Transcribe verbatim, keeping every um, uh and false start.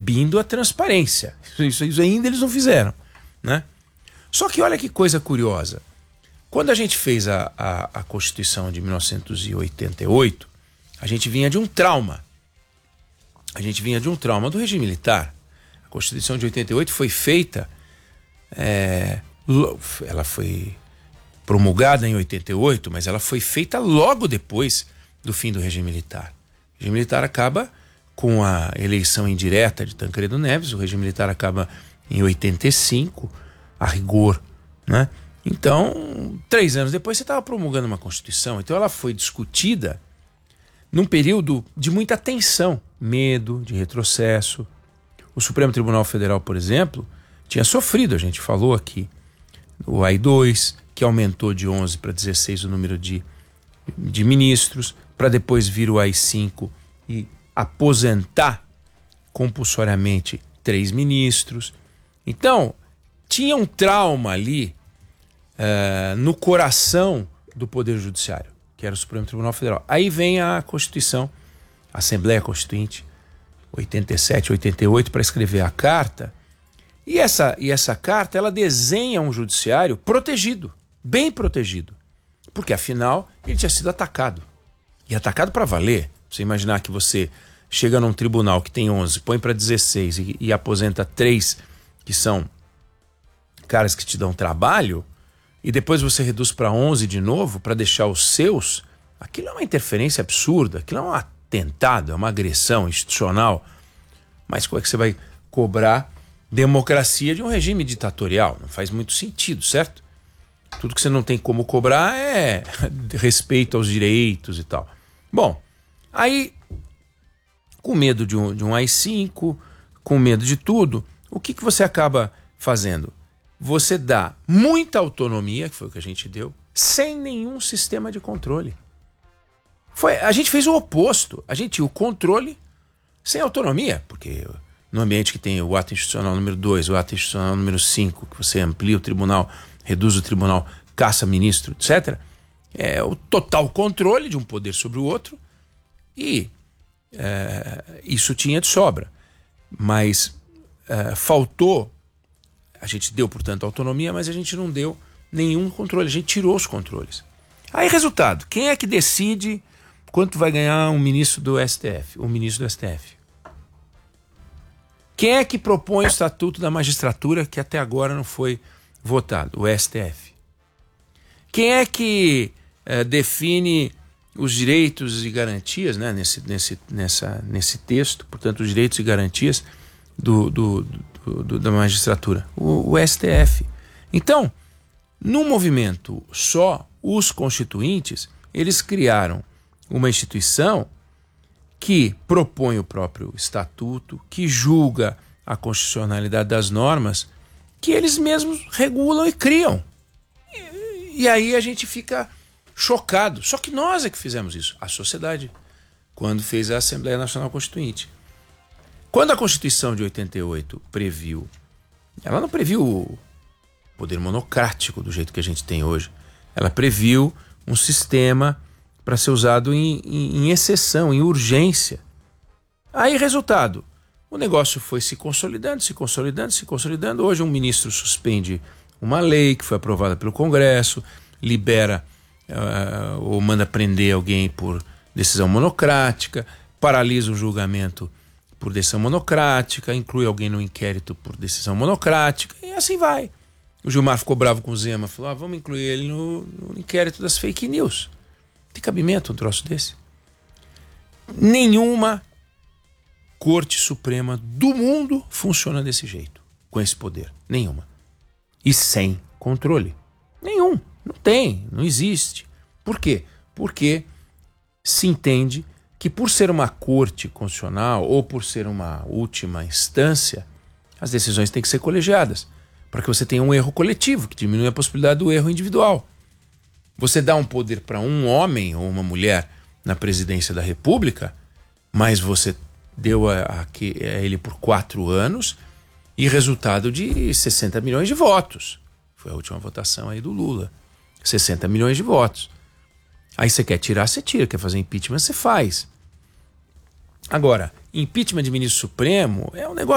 proibindo a transparência. Isso, isso ainda eles não fizeram, né? Só que olha que coisa curiosa. Quando a gente fez a, a, a Constituição de mil novecentos e oitenta e oito, a gente vinha de um trauma. A gente vinha de um trauma do regime militar. A Constituição de oitenta e oito foi feita, é, ela foi promulgada em oitenta e oito, mas ela foi feita logo depois do fim do regime militar. O regime militar acaba com a eleição indireta de Tancredo Neves, o regime militar acaba em oitenta e cinco, a rigor, né? Então, três anos depois você estava promulgando uma Constituição. Então ela foi discutida num período de muita tensão, medo de retrocesso. O Supremo Tribunal Federal, por exemplo, tinha sofrido, a gente falou aqui, o A I dois, que aumentou de onze para dezesseis o número de, de ministros, para depois vir o A I cinco e aposentar compulsoriamente três ministros. Então, tinha um trauma ali uh, no coração do Poder Judiciário, que era o Supremo Tribunal Federal. Aí vem a Constituição, a Assembleia Constituinte, oitenta e sete, oitenta e oito, para escrever a carta. E essa, e essa carta, ela desenha um judiciário protegido, bem protegido. Porque, afinal, ele tinha sido atacado. E atacado para valer. Você imaginar que você chega num tribunal que tem onze, põe para dezesseis e, e aposenta três, que são caras que te dão trabalho, e depois você reduz para onze de novo para deixar os seus, aquilo é uma interferência absurda, aquilo é um atentado, é uma agressão institucional. Mas como é que você vai cobrar democracia de um regime ditatorial? Não faz muito sentido, certo? Tudo que você não tem como cobrar é respeito aos direitos e tal. Bom, aí, com medo de um, de um A I cinco, com medo de tudo, o que, que você acaba fazendo? Você dá muita autonomia, que foi o que a gente deu, sem nenhum sistema de controle. Foi, a gente fez o oposto. A gente tinha o controle sem autonomia, porque no ambiente que tem o ato institucional número dois, o ato institucional número cinco, que você amplia o tribunal, reduz o tribunal, caça ministro, etcétera, é o total controle de um poder sobre o outro, e é, isso tinha de sobra. Mas é, faltou. A gente deu, portanto, autonomia, mas a gente não deu nenhum controle. A gente tirou os controles. Aí, resultado. Quem é que decide quanto vai ganhar um ministro do S T F? O ministro do S T F. Quem é que propõe o Estatuto da Magistratura, que até agora não foi votado? O S T F. Quem é que eh, define os direitos e garantias, né, nesse, nesse, nessa, nesse texto, portanto, os direitos e garantias do... do, do Do, da magistratura, o, o S T F. Então, num movimento só, os constituintes, eles criaram uma instituição que propõe o próprio estatuto, que julga a constitucionalidade das normas, que eles mesmos regulam e criam. E, e aí a gente fica chocado. Só que nós é que fizemos isso, a sociedade, quando fez a Assembleia Nacional Constituinte. Quando a Constituição de oitenta e oito previu, ela não previu o poder monocrático do jeito que a gente tem hoje. Ela previu um sistema para ser usado em, em, em exceção, em urgência. Aí, resultado, o negócio foi se consolidando, se consolidando, se consolidando. Hoje um ministro suspende uma lei que foi aprovada pelo Congresso, libera uh, ou manda prender alguém por decisão monocrática, paralisa o julgamento por decisão monocrática, inclui alguém no inquérito por decisão monocrática, e assim vai. O Gilmar ficou bravo com o Zema, falou, ah, vamos incluir ele no, no inquérito das fake news. Tem cabimento um troço desse? Nenhuma Corte Suprema do mundo funciona desse jeito, com esse poder. Nenhuma. E sem controle. Nenhum. Não tem, não existe. Por quê? Porque se entende que por ser uma corte constitucional ou por ser uma última instância, as decisões têm que ser colegiadas, para que você tenha um erro coletivo, que diminui a possibilidade do erro individual. Você dá um poder para um homem ou uma mulher na presidência da República, mas você deu a, a, a ele por quatro anos e resultado de sessenta milhões de votos. Foi a última votação aí do Lula. sessenta milhões de votos. Aí você quer tirar, você tira. Quer fazer impeachment, você faz. Agora, impeachment de ministro supremo é um negócio